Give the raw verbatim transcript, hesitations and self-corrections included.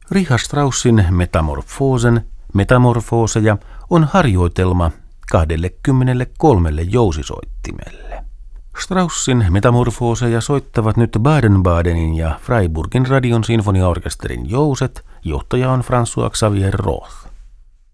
Richard Straussin Metamorfoosen Metamorfooseja on harjoitelma kaksikymmentäkolme jousisoittimelle. Straussin Metamorfooseja soittavat nyt Baden-Badenin ja Freiburgin radion sinfoniaorkesterin jouset, johtaja on François Xavier Roth.